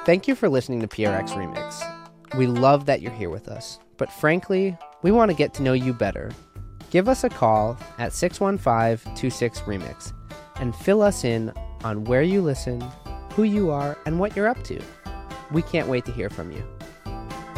Thank you for listening to PRX Remix. We love that you're here with us, but frankly, we want to get to know you better. Give us a call at 615-26-REMIX and fill us in on where you listen, who you are, and what you're up to. We can't wait to hear from you.